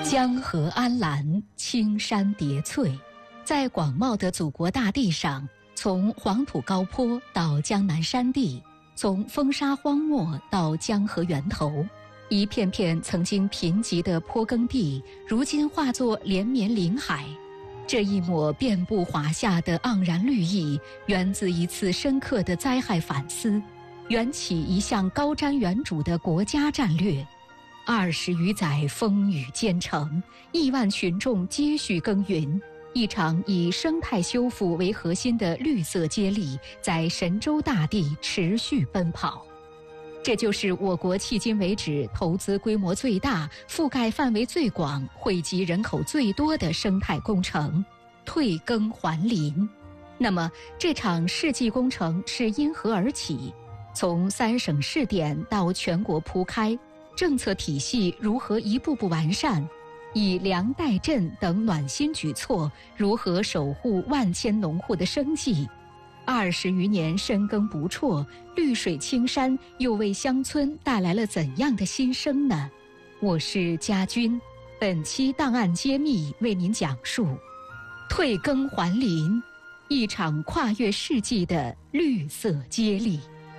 江河安澜，青山叠翠，在广袤的祖国大地上，从黄土高坡到江南山地，从风沙荒漠到江河源头，一片片曾经贫瘠的坡耕地，如今化作连绵林海。这一抹遍布华夏的盎然绿意，源自一次深刻的灾害反思，缘起一项高瞻远瞩的国家战略。20余载风雨兼程，1万群众接续耕耘，一场以生态修复为核心的绿色接力在神州大地持续奔跑。这就是我国迄今为止投资规模最大、覆盖范围最广、惠及人口最多的生态工程——退耕还林。那么，这场世纪工程是因何而起？从3省试点到全国铺开，政策体系如何一步步完善？以粮代赈等暖心举措，如何守护万千农户的生计？20余年深耕不辍，绿水青山又为乡村带来了怎样的新生呢？我是家军，本期档案揭秘为您讲述退耕还林，一场跨越世纪的绿色接力。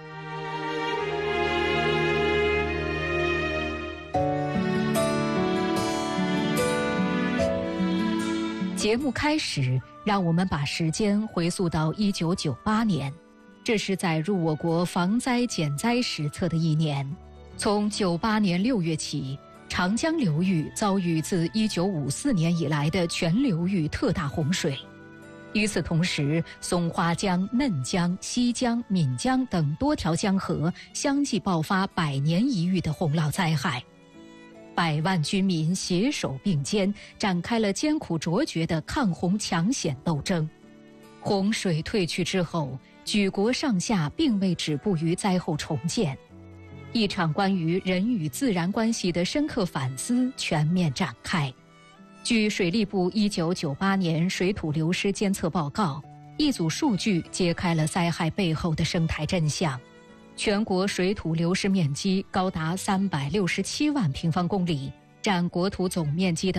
节目开始，让我们把时间回溯到1998年，这是载入我国防灾减灾史册的一年。从98年6月起，长江流域遭遇自1954年以来的全流域特大洪水。与此同时，松花江、嫩江、西江、岷江等多条江河相继爆发100年一遇的洪涝灾害。100万军民携手并肩，展开了艰苦卓绝的抗洪抢险斗争。洪水退去之后，举国上下并未止步于灾后重建，一场关于人与自然关系的深刻反思全面展开。据水利部1998年水土流失监测报告，一组数据揭开了灾害背后的生态真相。全国水土流失面积高达367万平方公里，占国土总面积的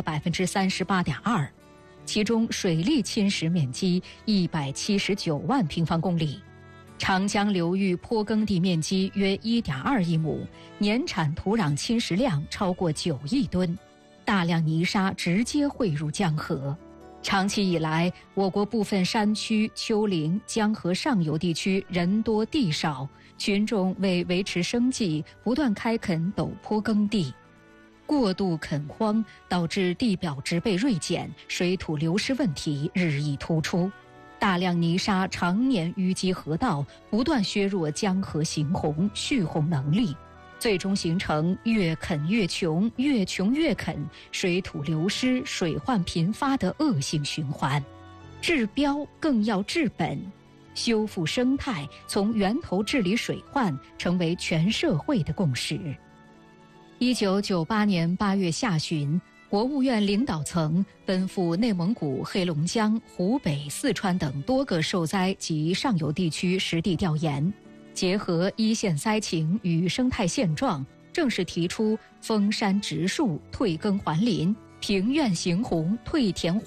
38.2%，其中水利侵蚀面积179万平方公里。长江流域坡耕地面积约1.2亿亩，年产土壤侵蚀量超过9亿吨，大量泥沙直接汇入江河。长期以来，我国部分山区、丘陵、江河上游地区人多地少，群众为维持生计，不断开垦陡坡耕地，过度垦荒导致地表植被锐减，水土流失问题日益突出。大量泥沙常年淤积河道，不断削弱江河行洪、蓄洪能力，最终形成越垦越穷、越穷越垦、水土流失、水患频发的恶性循环。治标更要治本，修复生态，从源头治理水患，成为全社会的共识。1998年8月下旬，国务院领导层奔赴内蒙古、黑龙江、湖北、四川等多个受灾及上游地区实地调研，结合一线灾情与生态现状，正式提出封山植树、退耕还林、平原行洪、退田还